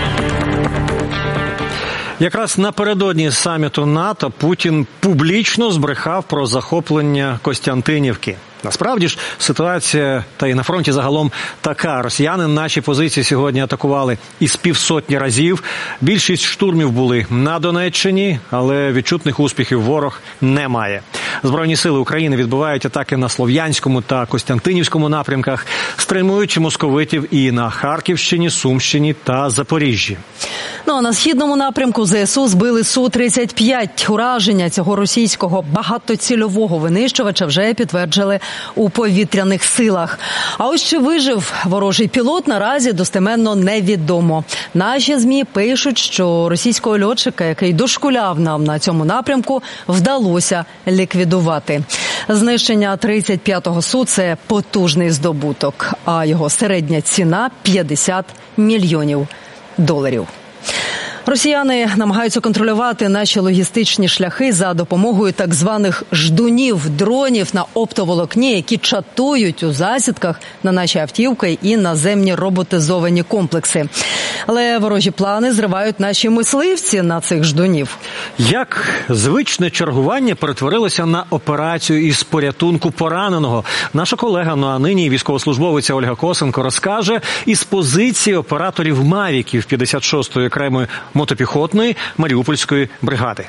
Якраз напередодні саміту НАТО Путін публічно збрехав про захоплення Костянтинівки. Насправді ж ситуація, та й на фронті загалом така. Росіяни наші позиції сьогодні атакували із півсотні разів. Більшість штурмів були на Донеччині, але відчутних успіхів ворог не має. Збройні сили України відбувають атаки на Слов'янському та Костянтинівському напрямках, стримуючи московитів і на Харківщині, Сумщині та Запоріжжі. Ну а на східному напрямку ЗСУ збили Су тридцять п'ять. Ураження цього російського багатоцільового винищувача вже підтверджили у повітряних силах. А ось чи вижив ворожий пілот, наразі достеменно невідомо. Наші ЗМІ пишуть, що російського льотчика, який дошкуляв нам на цьому напрямку, вдалося ліквідувати. Знищення тридцять п'ятого Су – це потужний здобуток, а його середня ціна – п'ятдесят мільйонів доларів. Росіяни намагаються контролювати наші логістичні шляхи за допомогою так званих ждунів, дронів на оптоволокні, які чатують у засідках на наші автівки і наземні роботизовані комплекси. Але ворожі плани зривають наші мисливці на цих ждунів. Як звичне чергування перетворилося на операцію із порятунку пораненого? Наша колега, ну а нині військовослужбовиця Ольга Косенко розкаже із позиції операторів «Мавіків» п'ятдесят шостої окремої мотопіхотної Маріупольської бригади.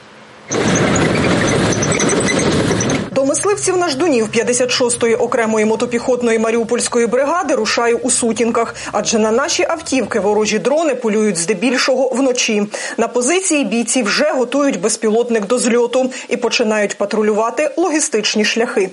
До мисливців на ждунів п'ятдесят шостої окремої мотопіхотної Маріупольської бригади рушаю у сутінках, адже на наші автівки ворожі дрони полюють здебільшого вночі. На позиції бійці вже готують безпілотник до зльоту і починають патрулювати логістичні шляхи.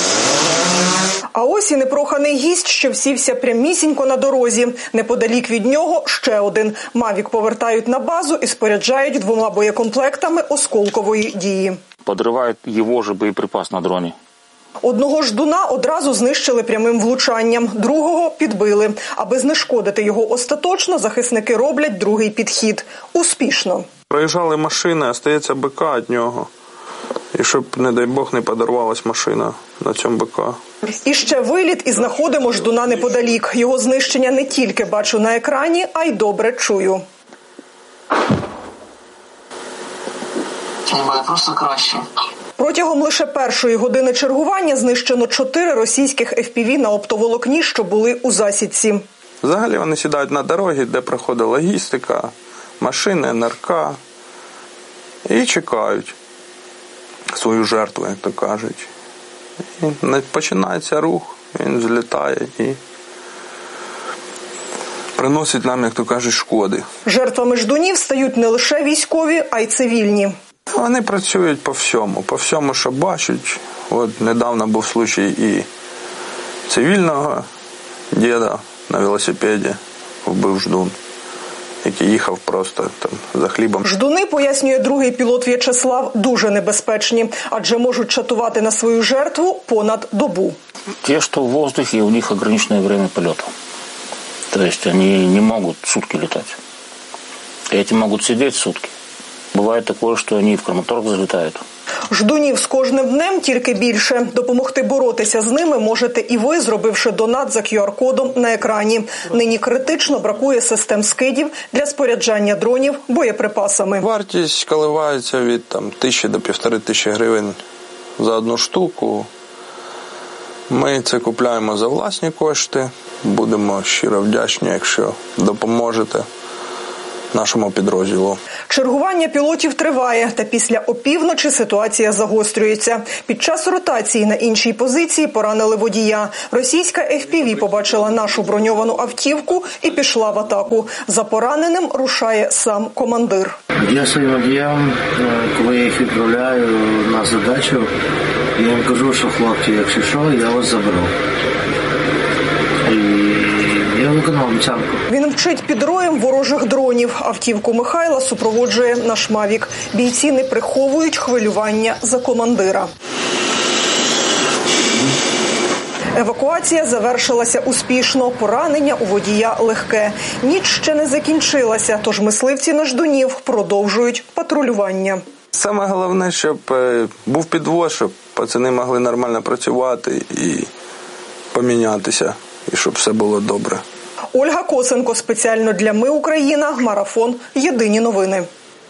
А ось і непроханий гість, що всівся прямісінько на дорозі. Неподалік від нього ще один. «Мавік» повертають на базу і споряджають двома боєкомплектами осколкової дії. Подрывают его же боеприпас на дроні. Одного ждуна одразу знищили прямим влучанням, другого підбили. Аби знешкодити його остаточно, захисники роблять другий підхід. Успішно. Проїжджали машини, остається БК від нього. І щоб, не дай Бог, не подорвалась машина на цьому БК. І ще виліт, і знаходимо ждуна неподалік. Його знищення не тільки бачу на екрані, а й добре чую. Просто краще. Протягом лише першої години чергування знищено чотири російських еф пі ві на оптоволокні, що були у засідці. Взагалі вони сідають на дорогі, де проходить логістика, машини, ен ер ка і чекають свою жертву, як то кажуть. І починається рух, він злітає і приносить нам, як то кажуть, шкоди. Жертвами ждунів стають не лише військові, а й цивільні. Вони працюють по всьому, по всьому, що бачать. От недавно був случай і цивільного діда на велосипеді вбив ждун, який тільки їхав просто там за хлібом. Ждуни, пояснює другий пілот В'ячеслав, дуже небезпечні, адже можуть чатувати на свою жертву понад добу. Те, что в воздухе, у них ограниченное время полета. То есть они не могут сутки летать. Эти могут сидеть сутки. Бывает такое, что они в Краматорск залетают. Ждунів з кожним днем тільки більше. Допомогти боротися з ними можете і ви, зробивши донат за ку ар-кодом на екрані. Нині критично бракує систем скидів для споряджання дронів боєприпасами. Вартість коливається від там, тисячі до півтори тисячі гривень за одну штуку. Ми це купуємо за власні кошти. Будемо щиро вдячні, якщо допоможете нашому підрозділу. Чергування пілотів триває, та після опівночі ситуація загострюється. Під час ротації на іншій позиції поранили водія. Російська еф пі ві побачила нашу броньовану автівку і пішла в атаку. За пораненим рушає сам командир. Я своїм водіям, коли я їх відправляю на задачу, я їм кажу, що хлопці, якщо що, я вас заберу. Я виконав обіцянку. Він вчить під роєм ворожих дронів. Автівку Михайла супроводжує наш Мавік. Бійці не приховують хвилювання за командира. Евакуація завершилася успішно. Поранення у водія легке. Ніч ще не закінчилася, тож мисливці на ждунів продовжують патрулювання. Саме головне, щоб був підвоз, щоб пацани могли нормально працювати і помінятися, і щоб все було добре. Ольга Косенко спеціально для Ми Україна. Марафон. Єдині новини.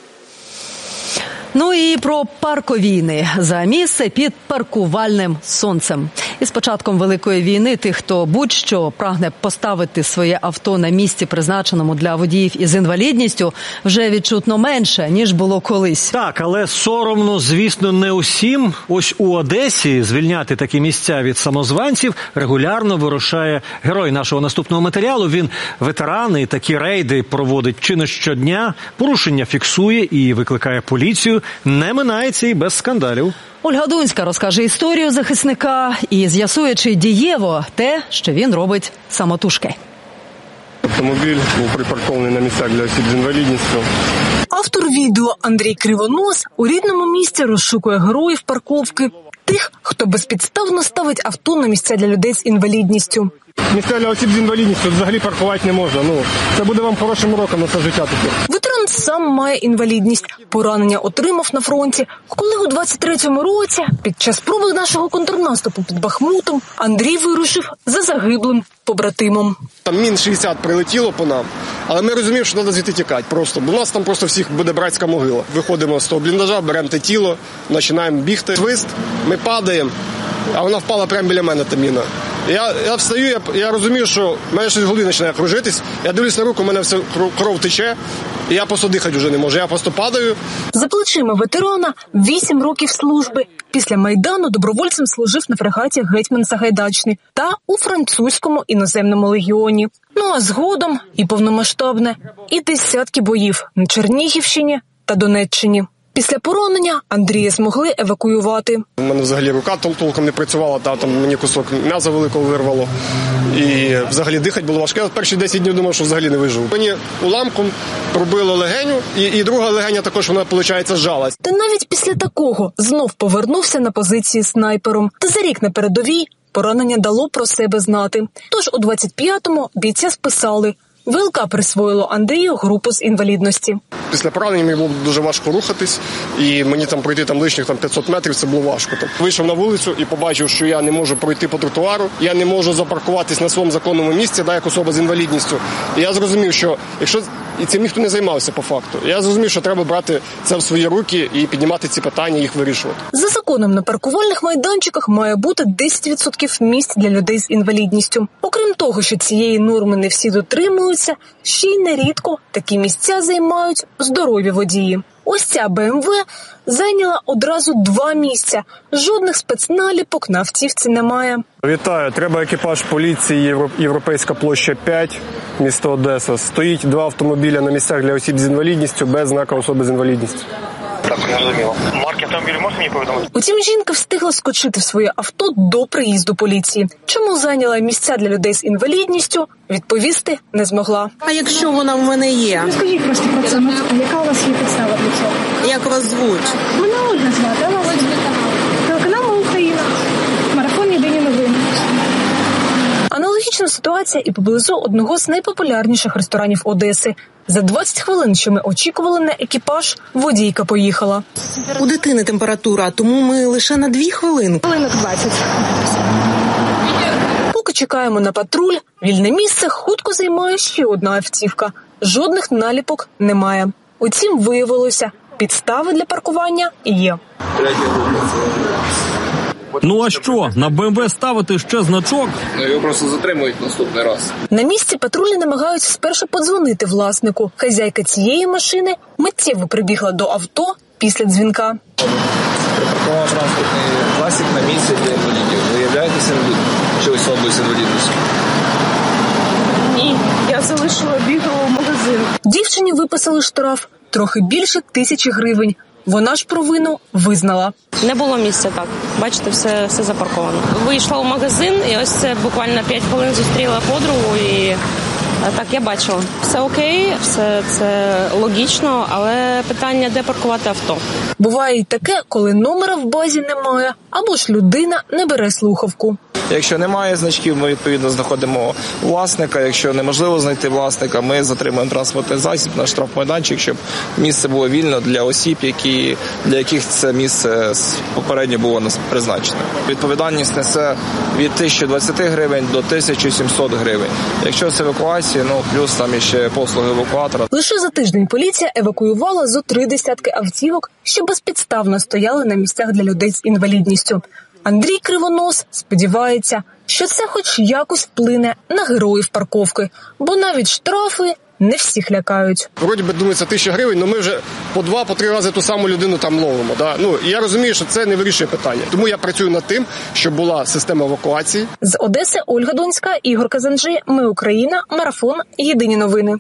Ну і про парковійни за місце під паркувальним сонцем. Із початком Великої війни тих, хто будь-що прагне поставити своє авто на місці, призначеному для водіїв із інвалідністю, вже відчутно менше, ніж було колись. Так, але соромно, звісно, не усім. Ось у Одесі звільняти такі місця від самозванців регулярно вирушає герой нашого наступного матеріалу. Він ветеран і такі рейди проводить чи не щодня, порушення фіксує і викликає поліцію. Не минається і без скандалів. Ольга Дунська розкаже історію захисника і з'ясує, чи дієво те, що він робить самотужки. Автомобіль був припаркований на місцях для осіб з інвалідністю. Автор відео Андрій Кривонос у рідному місті розшукує героїв парковки. Тих, хто безпідставно ставить авто на місця для людей з інвалідністю. Місця для осіб з інвалідністю взагалі паркувати не можна. Ну, це буде вам хорошим уроком на все життя таке. Ветеран сам має інвалідність. Поранення отримав на фронті, коли у двадцять третьому році, під час спроби нашого контрнаступу під Бахмутом, Андрій вирушив за загиблим побратимом. Там мін шістдесят прилетіло по нам, але ми розуміємо, що треба звідти тікати просто. Бо у нас там просто всіх буде братська могила. Виходимо з того бліндажа, беремо те тіло, починаємо бігти. Твист, ми падаємо, а вона впала прямо біля мене, та міна. Я, я встаю, я, я розумію, що в мене щось в голові починає кружитись. Я дивлюсь на руку, у мене все кров тече, і я просто дихати вже не можу. Я просто падаю. За плечима ветерана вісім років служби. Після Майдану добровольцем служив на фрегаті «Гетьман Сагайдачний» та у французькому іноземному легіоні. Ну а згодом і повномасштабне, і десятки боїв на Чернігівщині та Донеччині. Після поранення Андрія змогли евакуювати. У мене взагалі рука толком не працювала, та там мені кусок м'яза великого вирвало. І взагалі дихати було важко. Я перші десять днів думав, що взагалі не виживу. Мені уламком пробило легеню, і, і друга легеня також, вона, виходить, зжалась. Та навіть після такого знов повернувся на позиції снайпером. Та за рік на передовій поранення дало про себе знати. Тож у двадцять п'ятому бійця списали. ВЛК присвоїло Андрію групу з інвалідності. Після поранення мені було дуже важко рухатись, і мені там пройти там лишніх там п'ятсот метрів, це було важко. Так. Вийшов на вулицю і побачив, що я не можу пройти по тротуару, я не можу запаркуватись на своєму законному місці, да, як особа з інвалідністю. І я зрозумів, що якщо і цим ніхто не займався по факту, я зрозумів, що треба брати це в свої руки і піднімати ці питання, їх вирішувати. За законом на паркувальних майданчиках має бути десять відсотків місць для людей з інвалідністю. Окрім того, що цієї норми не всі дотримуються, ще й нерідко такі місця займають здорові водії. Ось ця Бе Ем Ве зайняла одразу два місця. Жодних спецналіпок на автівці немає. Вітаю, треба екіпаж поліції Європейська площа п'ять, місто Одеса. Стоїть два автомобіля на місцях для осіб з інвалідністю без знака особи з інвалідністю. Так, не розуміло. Марки Власник автомобіля може мені повідомити? Утім, жінка встигла скочити в своє авто до приїзду поліції. Чому зайняла місця для людей з інвалідністю, відповісти не змогла. А якщо вона в мене є? Розкажіть просто про це. Яка у вас є підстава для цього? Як вас звуть? Мене Ольга звати, а вас? Телеканал «Україна». Марафон «Єдині новини». Аналогічна ситуація і поблизу одного з найпопулярніших ресторанів Одеси. За двадцять хвилин, що ми очікували на екіпаж, водійка поїхала. У дитини температура, тому ми лише на дві хвилини. Хвилинок двадцять. Поки чекаємо на патруль, вільне місце хутко займає ще одна автівка. Жодних наліпок немає. Утім, виявилося, підстави для паркування є. Ну а що, на Б М В ставити ще значок? Ну, його просто затримують наступний раз. На місці патрулі намагаються спершу подзвонити власнику. Хазяйка цієї машини миттєво прибігла до авто після дзвінка. Припаркував транспортний засіб на місці для інвалідів. Ви являєтеся інвалідом? Чи особою з інвалідністю? Ні, я залишила, бігала в магазин. Дівчині виписали штраф трохи більше тисячі гривень. Вона ж провину визнала. Не було місця так. Бачите, все, все запарковано. Вийшла в магазин і ось це буквально п'ять хвилин зустріла подругу і так я бачила. Все окей, все це логічно, але питання, де паркувати авто. Буває й таке, коли номера в базі немає, або ж людина не бере слухавку. Якщо немає значків, ми відповідно знаходимо власника. Якщо неможливо знайти власника, ми затримуємо транспортний засіб на штрафмайданчик, щоб місце було вільно для осіб, які, для яких це місце попередньо було призначене. Відповідальність несе від тисячі двадцяти гривень до тисячі сімсот гривень. Якщо це евакуація, ну плюс там ще послуги евакуатора. Лише за тиждень поліція евакуювала зо три десятки автівок, що безпідставно стояли на місцях для людей з інвалідністю. Андрій Кривонос сподівається, що це хоч якось вплине на героїв парковки, бо навіть штрафи не всіх лякають. Вроді би, думається, тисяча гривень, але ми вже по два, по три рази ту саму людину там ловимо. Да? Ну, і я розумію, що це не вирішує питання. Тому я працюю над тим, щоб була система евакуації. З Одеси Ольга Донська, Ігор Казанжи, Ми Україна, Марафон, Єдині новини.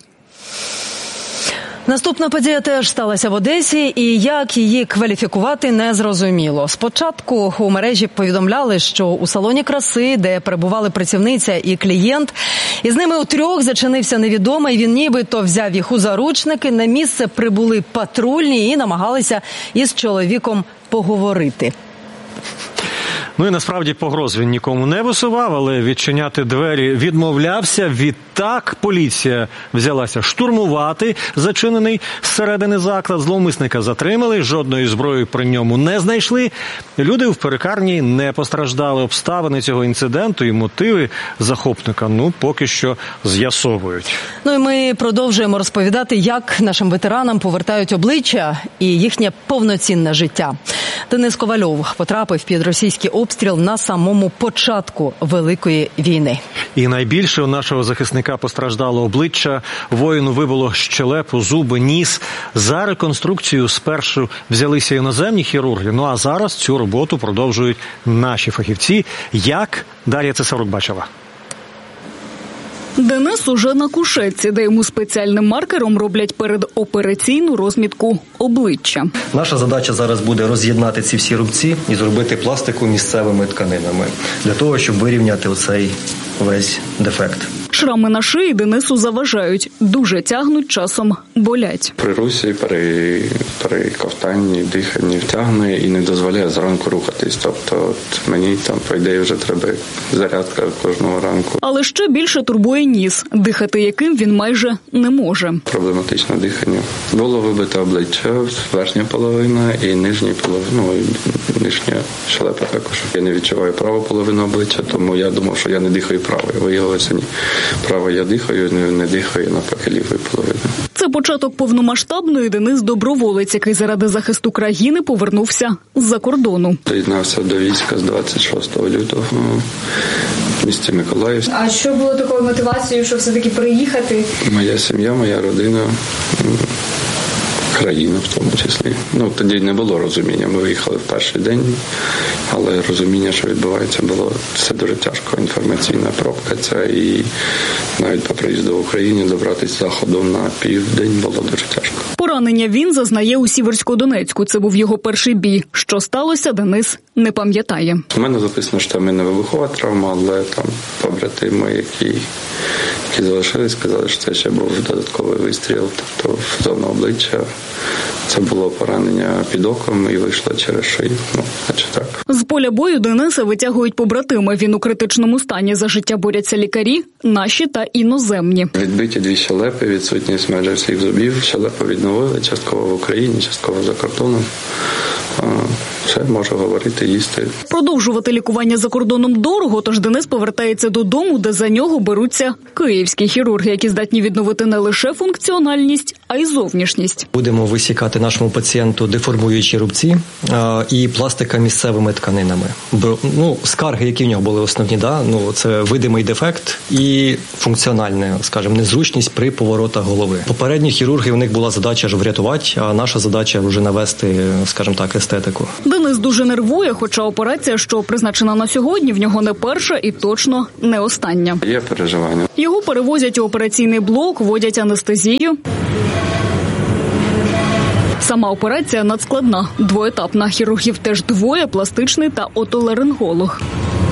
Наступна подія теж сталася в Одесі, і як її кваліфікувати не зрозуміло. Спочатку у мережі повідомляли, що у салоні краси, де перебували працівниця і клієнт, із ними у трьох зачинився невідомий, він нібито взяв їх у заручники, на місце прибули патрульні і намагалися із чоловіком поговорити. Ну і насправді погроз він нікому не висував, але відчиняти двері відмовлявся. Відтак поліція взялася штурмувати зачинений зсередини заклад. Зловмисника затримали, жодної зброї при ньому не знайшли. Люди в перукарні не постраждали. Обставини цього інциденту і мотиви захопника, ну, поки що з'ясовують. Ну і ми продовжуємо розповідати, як нашим ветеранам повертають обличчя і їхнє повноцінне життя. Денис Ковальов потрапив під російський обстріл на самому початку Великої війни. І найбільше у нашого захисника постраждало обличчя. Воїну вибило щелепу, зуби, ніс. За реконструкцію спершу взялися іноземні хірурги, ну а зараз цю роботу продовжують наші фахівці. Як? Дар'я Цесарук бачила. Денис уже на кушетці, де йому спеціальним маркером роблять передопераційну розмітку обличчя. Наша задача зараз буде роз'єднати ці всі рубці і зробити пластику місцевими тканинами, для того, щоб вирівняти оцей весь дефект. Шрами на шиї Денису заважають, дуже тягнуть, часом болять. При русі, при, при ковтанні, диханні втягне і не дозволяє зранку рухатись. Тобто от мені там, по ідеї, вже треба зарядка кожного ранку. Але ще більше турбує ніс, дихати яким він майже не може. Проблематичне дихання. Було вибите обличчя, верхня половина і нижня половина, ну, і нижня щелепа також. Я не відчуваю праву половину обличчя, тому я думав, що я не дихаю правою. Виявилося, ні. Право я дихаю, не, не дихаю навпаки лівою половиною. Це початок повномасштабної. Денис доброволець, який заради захисту країни повернувся з-за кордону. Доєднався до війська з двадцять шостого лютого в місті Миколаїв. А що було такою мотивацією, що все-таки приїхати? Моя сім'я, моя родина. країна в тому числі. Ну, тоді не було розуміння. Ми виїхали в перший день, але розуміння, що відбувається, було все дуже тяжко. Інформаційна пробка ця, і навіть по приїзду в Україні добратися з заходу на південь було дуже тяжко. Поранення він зазнає у Сіверсько-Донецьку. Це був його перший бій. Що сталося, Денис не пам'ятає. У мене записано, що в мене вибухова травма, але там побратими, які, які залишились, сказали, що це ще був додатковий вистріл, тобто в зону обличчя. Це було поранення під оком і вийшло через шию. Ну, значить так. З поля бою Дениса витягують побратими. Він у критичному стані. За життя борються лікарі, наші та іноземні. Відбиті дві щелепи, відсутність майже всіх зубів. Щелепу відновили, частково в Україні, частково за кордоном. Все, можу говорити, їсти. Продовжувати лікування за кордоном дорого, тож Денис повертається додому, де за нього беруться київські хірурги, які здатні відновити не лише функціональність, а й зовнішність. Будемо висікати нашому пацієнту деформуючі рубці а, і пластика місцевими тканинами. Бо, ну, скарги, які в нього були основні, да? Ну, це видимий дефект і функціональна, скажімо, незручність при поворотах голови. Попередні хірурги, у них була задача ж врятувати, а наша задача вже навести, скажімо так, естетику. Денис дуже нервує, хоча операція, що призначена на сьогодні, в нього не перша і точно не остання. Є переживання. Його перевозять у операційний блок, вводять анестезію. Сама операція надскладна, двоетапна. Хірургів теж двоє, пластичний та отоларинголог.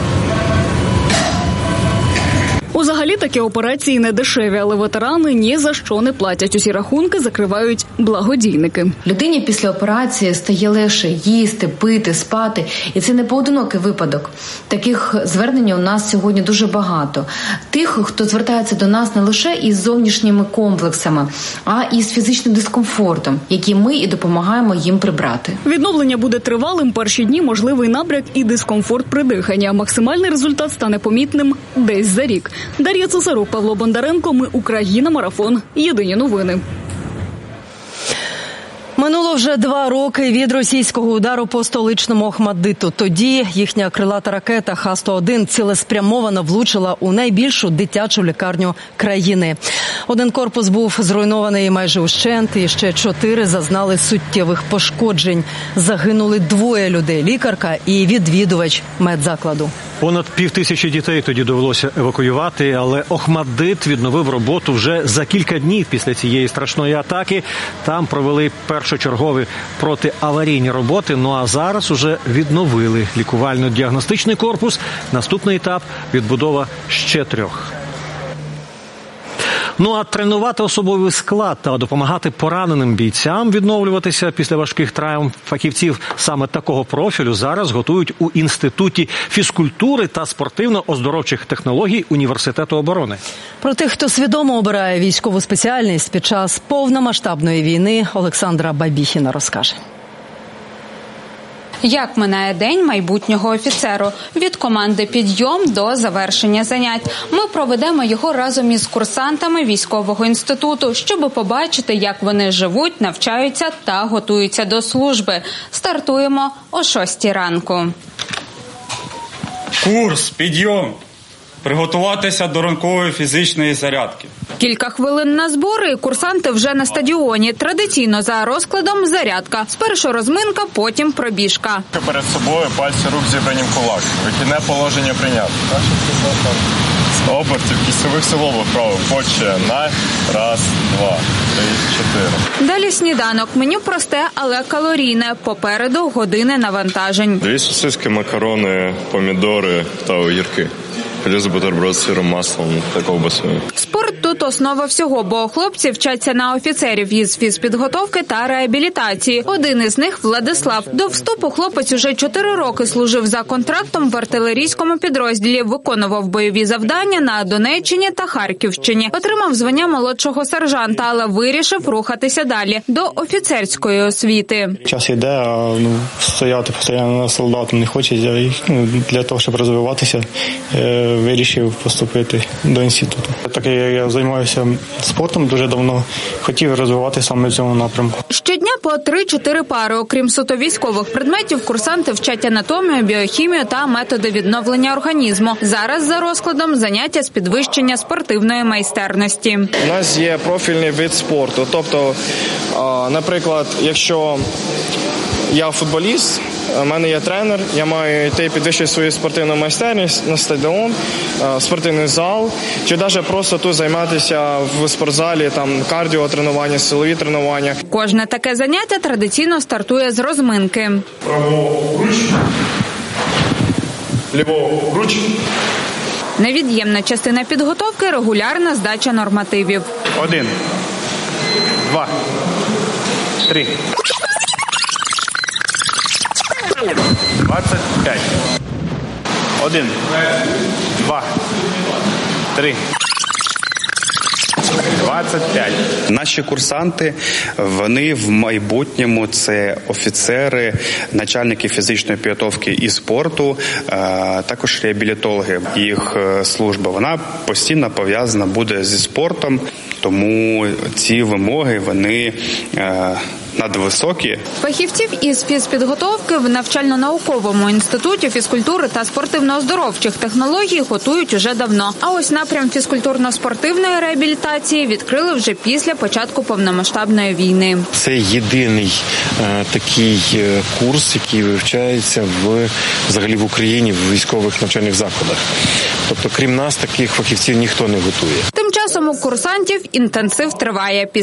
Узагалі такі операції не дешеві, але ветерани ні за що не платять. Усі рахунки закривають благодійники. Людині після операції стає легше їсти, пити, спати. І це не поодинокий випадок. Таких звернень у нас сьогодні дуже багато. Тих, хто звертається до нас не лише із зовнішніми комплексами, а і з фізичним дискомфортом, який ми і допомагаємо їм прибрати. Відновлення буде тривалим. Перші дні можливий набряк і дискомфорт при диханні. А максимальний результат стане помітним десь за рік. Дар'я Цесарук, Павло Бондаренко. Ми Україна. Марафон. Єдині новини. Минуло вже два роки від російського удару по столичному Охмаддиту. Тоді їхня крилата ракета Х сто один цілеспрямовано влучила у найбільшу дитячу лікарню країни. Один корпус був зруйнований майже ущент, і ще чотири зазнали суттєвих пошкоджень. Загинули двоє людей – лікарка і відвідувач медзакладу. Понад півтисячі дітей тоді довелося евакуювати, але Охмаддит відновив роботу вже за кілька днів після цієї страшної атаки. Там провели першочергові протиаварійні роботи, ну а зараз уже відновили лікувально-діагностичний корпус. Наступний етап – відбудова ще трьох. Ну а тренувати особовий склад та допомагати пораненим бійцям відновлюватися після важких травм фахівців саме такого профілю зараз готують у Інституті фізкультури та спортивно-оздоровчих технологій Університету оборони. Про тих, хто свідомо обирає військову спеціальність під час повномасштабної війни, Олександра Бабіхіна розкаже. Як минає день майбутнього офіцеру? Від команди «Підйом» до завершення занять. Ми проведемо його разом із курсантами військового інституту, щоб побачити, як вони живуть, навчаються та готуються до служби. Стартуємо о шостій ранку. Курс «Підйом». Приготуватися до ранкової фізичної зарядки. Кілька хвилин на збори, і курсанти вже на стадіоні. Традиційно за розкладом зарядка. Спершу розминка, потім пробіжка. Перед собою пальці рук зібрані в кулак. Вихідне положення прийняти. З обертів кістових силових вправо. Починай. Раз, два, три, чотири. Далі сніданок. Меню просте, але калорійне. Попереду години навантажень. Дві сосиски, макарони, помідори та огірки. Плюс бутерброд з сиром, маслом та ковбасою. Спорт тут основа всього, бо хлопці вчаться на офіцерів із фізпідготовки та реабілітації. Один із них – Владислав. До вступу хлопець уже чотири роки служив за контрактом в артилерійському підрозділі, виконував бойові завдання на Донеччині та Харківщині. Отримав звання молодшого сержанта, але вирішив рухатися далі – до офіцерської освіти. Час йде, а ну, стояти постійно солдатом не хочеться. Ну, для того, щоб розвиватися, вирішив поступити до інституту. Так як я займаюся спортом дуже давно, хотів розвивати саме в цьому напрямку. Щодня по три-чотири пари. Окрім суто військових предметів, курсанти вчать анатомію, біохімію та методи відновлення організму. Зараз за розкладом заняття з підвищення спортивної майстерності. У нас є профільний вид спорту. Тобто, наприклад, якщо я футболіст, у мене є тренер, я маю йти підвищити свою спортивну майстерність на стадіон, спортивний зал, чи навіть просто тут займатися в спортзалі, там кардіотренування, силові тренування. Кожне таке заняття традиційно стартує з розминки. Праворуч, ліворуч. Невід'ємна частина підготовки – регулярна здача нормативів. Один, два, три. двадцять п'ять. Один, два, три. двадцять п'ять. Наші курсанти, вони в майбутньому це офіцери, начальники фізичної підготовки і спорту, також реабілітологи. Їх служба, вона постійно пов'язана буде зі спортом, тому ці вимоги, вони надвисокі. Фахівців із фізпідготовки в навчально-науковому інституті фізкультури та спортивно-оздоровчих технологій готують уже давно. А ось напрям фізкультурно-спортивної реабілітації відкрили вже після початку повномасштабної війни. Це єдиний е, такий курс, який вивчається в взагалі в Україні в військових навчальних закладах. Тобто, крім нас, таких фахівців ніхто не готує. Тим часом у курсантів інтенсив триває.